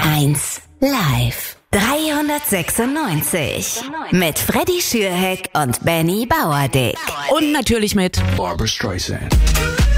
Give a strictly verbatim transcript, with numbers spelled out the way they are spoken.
eins live. dreihundertsechsundneunzig mit Freddy Schürheck und Benny Bauerdick. Und natürlich mit Barbra Streisand.